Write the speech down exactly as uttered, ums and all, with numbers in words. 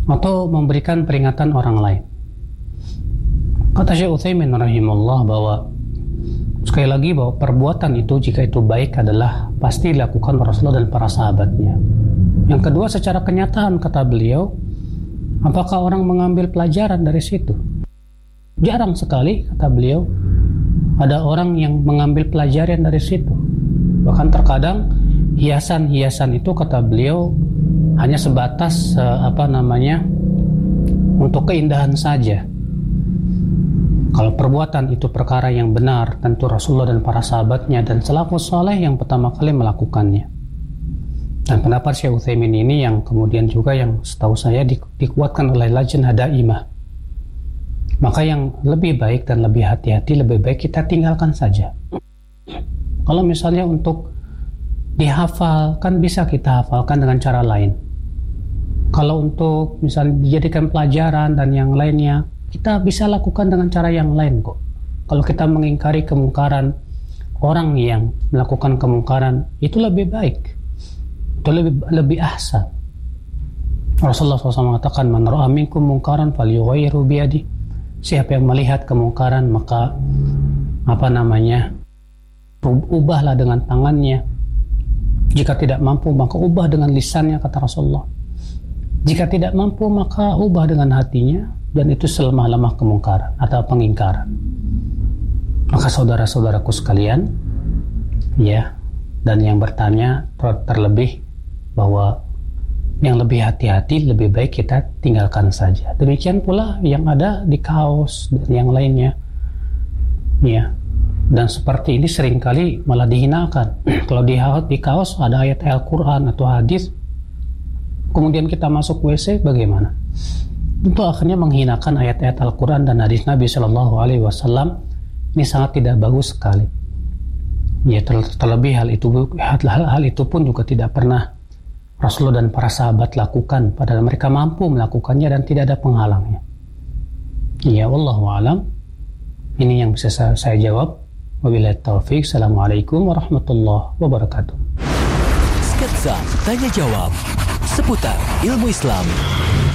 atau memberikan peringatan orang lain. Kata Syekh Utsaimin rahimahullah bahwa sekali lagi bahwa perbuatan itu jika itu baik adalah pasti dilakukan Rasulullah dan para sahabatnya. Yang kedua, secara kenyataan kata beliau, apakah orang mengambil pelajaran dari situ? Jarang sekali kata beliau ada orang yang mengambil pelajaran dari situ. Bahkan terkadang hiasan-hiasan itu kata beliau hanya sebatas uh, apa namanya untuk keindahan saja. Kalau perbuatan itu perkara yang benar, tentu Rasulullah dan para sahabatnya dan salafus saleh yang pertama kali melakukannya. Dan pendapat Syekh Utsaimin ini yang kemudian juga yang setahu saya di, dikuatkan oleh Lajnah Daimah. Maka yang lebih baik dan lebih hati-hati, lebih baik kita tinggalkan saja. Kalau misalnya untuk dihafal, kan bisa kita hafalkan dengan cara lain. Kalau untuk misalnya dijadikan pelajaran dan yang lainnya, kita bisa lakukan dengan cara yang lain kok. Kalau kita mengingkari kemungkaran orang yang melakukan kemungkaran, itu lebih baik, itu lebih lebih ahsan. Rasulullah shallallahu alaihi wasallam mengatakan, "Man ra'a minkum mungkaran falyughayyirhu biyadihi." Siapa yang melihat kemungkaran maka apa namanya ubahlah dengan tangannya. Jika tidak mampu maka ubah dengan lisannya, kata Rasulullah. Jika tidak mampu maka ubah dengan hatinya, dan itu selemah-lemah kemungkaran atau pengingkaran. Maka saudara-saudaraku sekalian, ya, dan yang bertanya ter- terlebih bahwa yang lebih hati-hati lebih baik kita tinggalkan saja. Demikian pula yang ada di kaos dan yang lainnya, ya. Dan seperti ini seringkali malah dihinakan. Kalau di, di kaos ada ayat Al-Quran atau hadis, kemudian kita masuk W C, bagaimana? Tentu akhirnya menghinakan ayat-ayat Al-Quran dan hadis Nabi Shallallahu Alaihi Wasallam. Ini sangat tidak bagus sekali. Ya, ter- terlebih hal itu, hal, hal itu pun juga tidak pernah Rasulullah dan para sahabat lakukan, padahal mereka mampu melakukannya dan tidak ada penghalangnya. Ya, wallahu a'lam. Ini yang bisa saya, saya jawab. Wabillahi taufik. Assalamualaikum warahmatullahi wabarakatuh. Sketsa tanya jawab seputar ilmu Islam.